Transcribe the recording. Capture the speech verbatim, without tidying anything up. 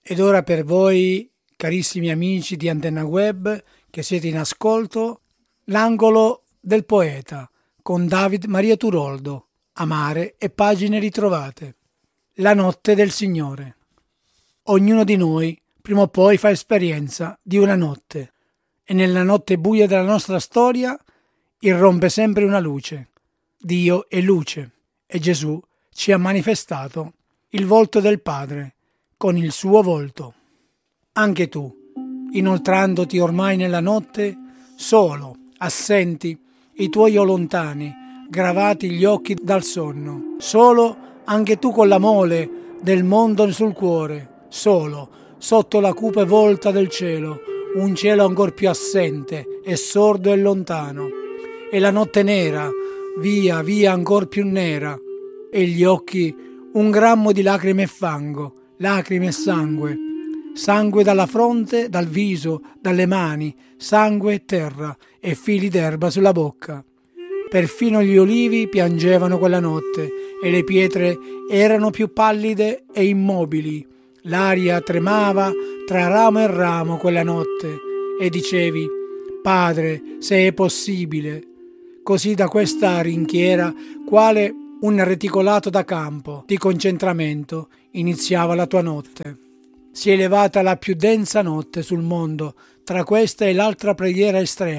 Ed ora per voi, carissimi amici di Antenna Web, che siete in ascolto, l'angolo del poeta con David Maria Turoldo, Amare e pagine ritrovate. La notte del Signore. Ognuno di noi prima o poi fa esperienza di una notte e nella notte buia della nostra storia irrompe sempre una luce. Dio è luce e Gesù ci ha manifestato il volto del Padre con il suo volto. Anche tu, inoltrandoti ormai nella notte, solo, assenti, i tuoi o lontani, gravati gli occhi dal sonno, solo anche tu con la mole del mondo sul cuore, solo, sotto la cupe volta del cielo, un cielo ancor più assente e sordo e lontano, e la notte nera, via, via ancor più nera, e gli occhi un grammo di lacrime e fango, lacrime e sangue, sangue dalla fronte, dal viso, dalle mani, sangue e terra e fili d'erba sulla bocca. Perfino gli olivi piangevano quella notte e le pietre erano più pallide e immobili. L'aria tremava tra ramo e ramo quella notte e dicevi: Padre, se è possibile. Così da questa rinchiera, quale un reticolato da campo di concentramento, iniziava la tua notte. Si è elevata la più densa notte sul mondo tra questa e l'altra preghiera estrema.